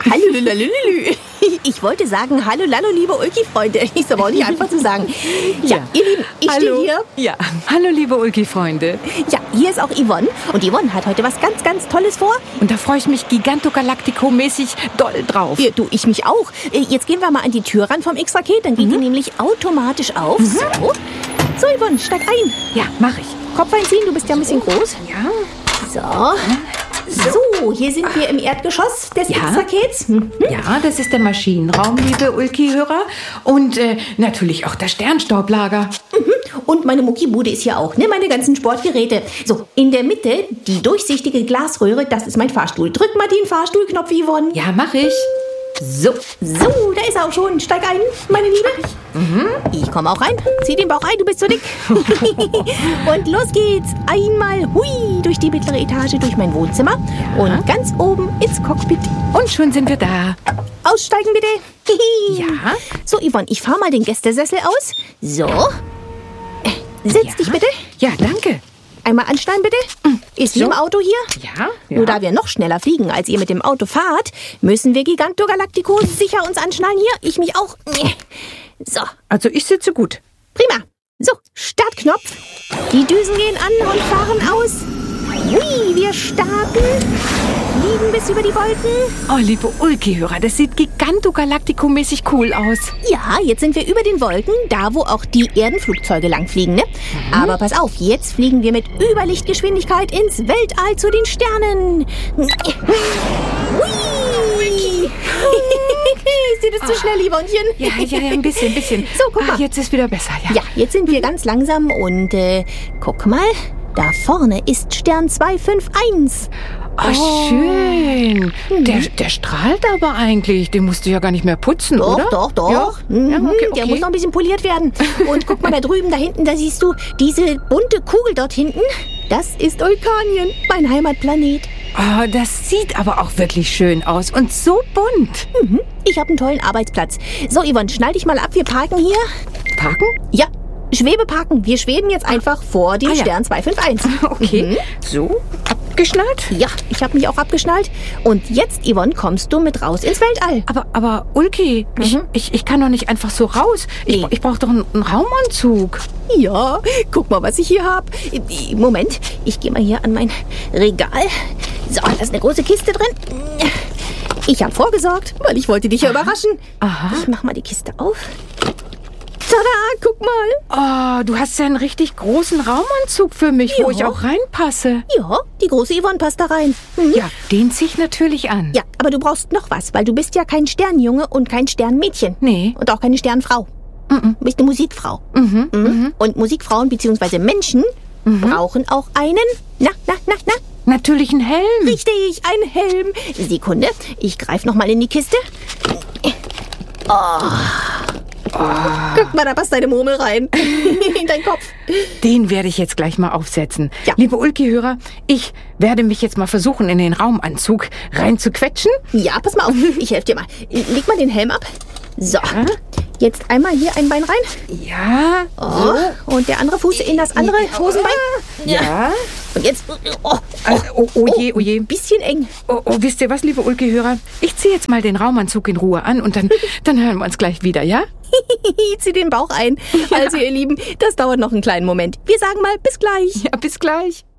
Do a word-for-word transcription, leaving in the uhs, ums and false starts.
Hallo, lalalülü. Ich wollte sagen, hallo, lalo, liebe Ulki-Freunde. Ist aber auch nicht einfach zu sagen. Ja, Ja. ihr Lieben, ich stehe hier. Ja, hallo liebe Ulki-Freunde. Ja, hier ist auch Yvonne. Und Yvonne hat heute was ganz, ganz Tolles vor. Und da freue ich mich Gigantogalactico-mäßig doll drauf. Ja, du, ich mich auch. Äh, Jetzt gehen wir mal an die Tür ran vom X-Raket. Dann geht die nämlich automatisch auf. So. So, Yvonne, steig ein. Ja, mach ich. Kopf einziehen, du bist ja ein bisschen groß. Ja. So. So, hier sind wir im Erdgeschoss des Ja. X-Rakets. Hm. Ja, das ist der Maschinenraum, liebe Ulki-Hörer. Und äh, natürlich auch das Sternstaublager. Und meine Muckibude ist hier auch, ne? Meine ganzen Sportgeräte. So, in der Mitte, die durchsichtige Glasröhre, das ist mein Fahrstuhl. Drück mal den Fahrstuhlknopf, Yvonne. Ja, mach ich. So, so, da ist er auch schon. Steig ein, meine Liebe. Ich komme auch rein. Zieh den Bauch ein, du bist so dick. Und los geht's. Einmal hui durch die mittlere Etage, durch mein Wohnzimmer. Und ganz oben ins Cockpit. Und schon sind wir da. Aussteigen bitte. Ja. So, Yvonne, ich fahre mal den Gästesessel aus. So. Äh, Setz Ja. dich bitte. Ja, danke. Einmal anschnallen bitte. Ist wie So. im Auto hier? Ja, ja. Nur da wir noch schneller fliegen, als ihr mit dem Auto fahrt, müssen wir Gigantogalactico sicher uns anschnallen hier. Ich mich auch. So, Also ich sitze gut. prima. So, Startknopf. Die Düsen gehen an und fahren aus. Hui, wir starten. Fliegen bis über die Wolken. Oh, liebe Ulki-Hörer, das sieht Gigantogalactico-mäßig cool aus. Ja, jetzt sind wir über den Wolken, da wo auch die Erdenflugzeuge langfliegen, ne? Aber pass auf, jetzt fliegen wir mit Überlichtgeschwindigkeit ins Weltall zu den Sternen. Hui! Ist dir das zu schnell, Yvonnchen? Ja, ja, ja, ein bisschen, ein bisschen. So, guck mal. Ah, jetzt ist wieder besser, ja. Ja, jetzt sind wir ganz langsam und äh, guck mal, da vorne ist Stern zwei fünf eins. Oh, schön. Der, der strahlt aber eigentlich. Den musst du ja gar nicht mehr putzen, Doch, oder? doch, doch. Ja? Mhm, Ja, okay, Der okay. muss noch ein bisschen poliert werden. Und guck mal da drüben, da hinten, da siehst du diese bunte Kugel dort hinten. Das ist Vulkanien, mein Heimatplanet. Oh, das sieht aber auch wirklich schön aus und so bunt. Mhm. Ich habe einen tollen Arbeitsplatz. So, Yvonne, schnall dich mal ab. Wir parken hier. Parken? Ja, Schwebeparken. Wir schweben jetzt einfach vor dem Ah, ja. Stern zwei fünf eins. Okay. So, abgeschnallt? Ja, ich habe mich auch abgeschnallt. Und jetzt, Yvonne, kommst du mit raus ins Weltall. Aber, aber Ulki, ich, ich, ich kann doch nicht einfach so raus. Ich, Nee. ich brauche doch einen, einen Raumanzug. Ja, guck mal, was ich hier habe. Moment, ich gehe mal hier an mein Regal. So, da ist eine große Kiste drin. Ich habe vorgesorgt, weil ich wollte dich ja überraschen. Aha. Ich mach mal die Kiste auf. Tada, guck mal. Oh, du hast ja einen richtig großen Raumanzug für mich, wo Ja. ich auch reinpasse. Ja, die große Yvonne passt da rein. Mhm. Ja, den zieh ich natürlich an. Ja, aber du brauchst noch was, weil du bist ja kein Sternjunge und kein Sternmädchen. Nee. Und auch keine Sternfrau. Mhm. Du bist eine Musikfrau. Mhm. Mhm. Und Musikfrauen bzw. Menschen brauchen auch einen, na, na, na, na, Natürlich ein Helm. richtig, ein Helm. Sekunde, ich greife noch mal in die Kiste. Oh. Guck mal, da passt deine Murmel rein. In deinen Kopf. Den werde ich jetzt gleich mal aufsetzen. Ja. Liebe Ulki-Hörer, ich werde mich jetzt mal versuchen, in den Raumanzug reinzuquetschen. Ja, pass mal auf, ich helfe dir mal. Leg mal den Helm ab. So, jetzt einmal hier ein Bein rein. Ja. Oh. Und der andere Fuß in das andere Hosenbein. Ja. Und jetzt, oh, Oh, oh, oh je, oh je. bisschen eng. Oh, oh, wisst ihr was, liebe Ulki-Hörer? Ich ziehe jetzt mal den Raumanzug in Ruhe an und dann, dann hören wir uns gleich wieder, ja? Zieh den Bauch ein. Also, ihr Lieben, das dauert noch einen kleinen Moment. Wir sagen mal bis gleich. Ja, bis gleich.